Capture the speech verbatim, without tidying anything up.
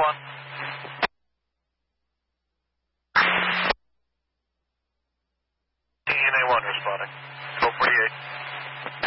one. T N A one responding. twelve forty-eight.